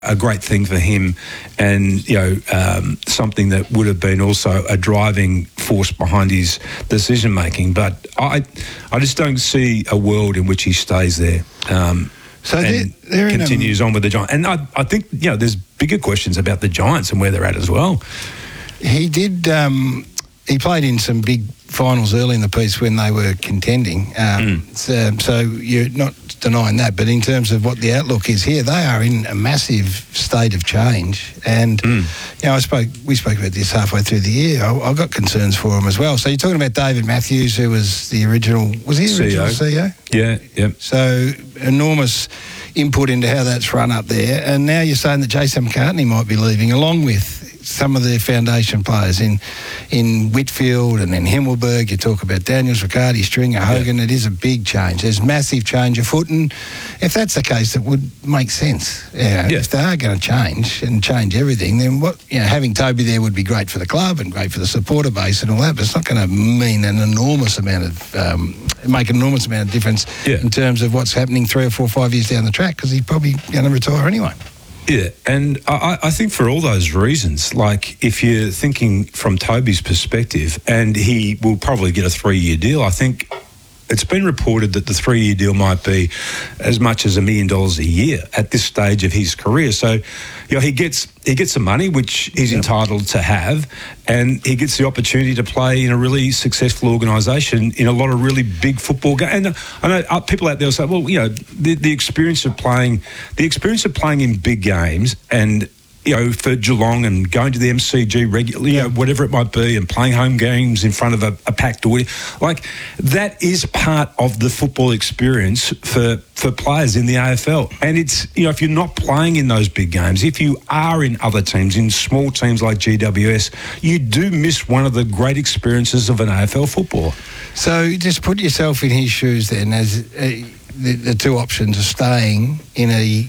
a great thing for him, and something that would have been also a driving force behind his decision making. But I just don't see a world in which he stays there. So and continues on with the Giants. And I think there's bigger questions about the Giants and where they're at as well. He did. He played in some big finals early in the piece when they were contending. So you're not denying that. But in terms of what the outlook is here, they are in a massive state of change. And we spoke about this halfway through the year. I've got concerns for him as well. So you're talking about David Matthews, who was the original. Was he the original CEO? Yeah. So enormous input into how that's run up there. And now you're saying that Jason McCartney might be leaving, along with some of their foundation players in Whitfield and in Himmelberg. You talk about Daniels, Riccardi, Stringer, Hogan. It is a big change. There's massive change afoot, and if that's the case, it would make sense. If they are going to change everything, then having Toby there would be great for the club and great for the supporter base and all that, but it's not going to mean make an enormous amount of difference in terms of what's happening 3 or 4 or 5 years down the track, because he's probably going to retire anyway. Yeah, and I think for all those reasons, like if you're thinking from Toby's perspective, and he will probably get a 3-year deal, I think it's been reported that the 3-year deal might be as much as $1 million a year at this stage of his career. So, he gets some money, which he's entitled to have, and he gets the opportunity to play in a really successful organisation in a lot of really big football games. And I know people out there will say, well, the experience of playing in big games and for Geelong and going to the MCG regularly, whatever it might be, and playing home games in front of a packed audience, like that is part of the football experience for players in the AFL. And it's, if you're not playing in those big games, if you are in other teams, in small teams like GWS, you do miss one of the great experiences of an AFL football. So just put yourself in his shoes then, as the two options are staying in a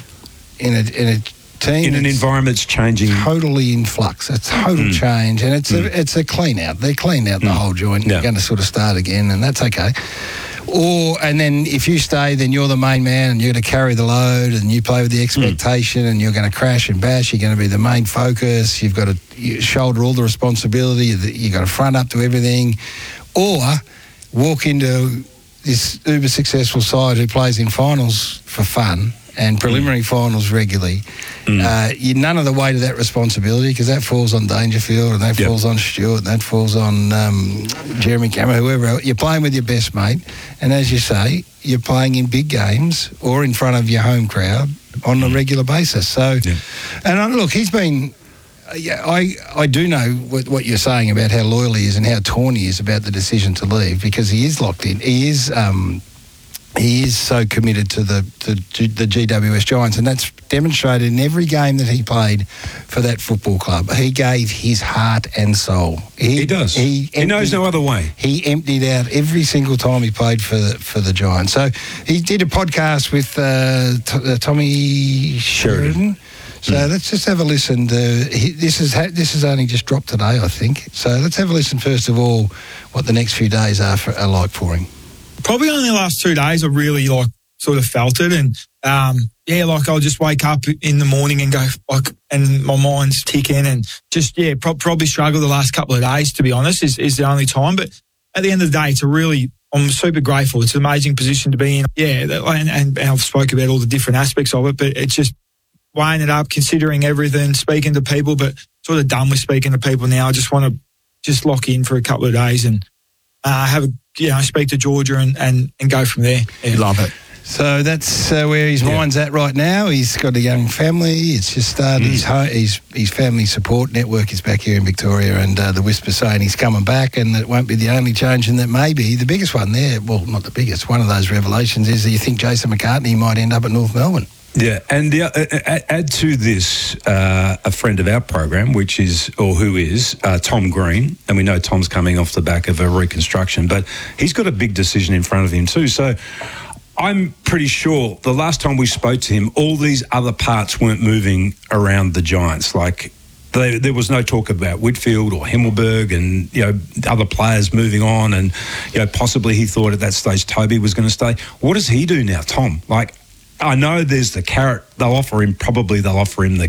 team in an environment that's changing, totally in flux. It's total change, and it's a clean out. They're cleaned out the whole joint. You're going to sort of start again, and that's okay. And then if you stay, then you're the main man, and you're going to carry the load, and you play with the expectation, and you're going to crash and bash. You're going to be the main focus. You've got to shoulder all the responsibility. You've got to front up to everything, or walk into this uber successful side who plays in finals for fun and preliminary finals regularly. You're none of the weight of that responsibility, because that falls on Dangerfield, and that falls on Stewart, and that falls on Jeremy Cameron, whoever else. You're playing with your best mate, and as you say, you're playing in big games or in front of your home crowd on a regular basis. So, and look, he's been... I do know what you're saying about how loyal he is and how torn he is about the decision to leave, because he is locked in. He is so committed to the GWS Giants, and that's demonstrated in every game that he played for that football club. He gave his heart and soul. He does. He knows no other way. He emptied out every single time he played for the Giants. So he did a podcast with Tommy Sheridan. So let's just have a listen. This has only just dropped today, I think. So let's have a listen first of all what the next few days are like for him. Probably only the last 2 days I really sort of felt it, and I'll just wake up in the morning and go and my mind's ticking, and just probably struggle the last couple of days, to be honest, is the only time. But at the end of the day, I'm super grateful. It's an amazing position to be in. And I've spoke about all the different aspects of it, but it's just weighing it up, considering everything, speaking to people, but sort of done with speaking to people now. I just want to just lock in for a couple of days and speak to Georgia and go from there. Yeah. Love it. So that's where his mind's at right now. He's got a young family. It's just started. His family support network is back here in Victoria, and the whisper saying he's coming back, and it won't be the only change, and that may be the biggest one there. Well, not the biggest. One of those revelations is that you think Jason McCartney might end up at North Melbourne. Yeah, and add to this a friend of our program, who is Tom Green, and we know Tom's coming off the back of a reconstruction, but he's got a big decision in front of him too. So I'm pretty sure the last time we spoke to him, all these other parts weren't moving around the Giants. Like there was no talk about Whitfield or Himmelberg and other players moving on, and possibly he thought at that stage Toby was going to stay. What does he do now, Tom? I know there's the carrot. They'll offer him the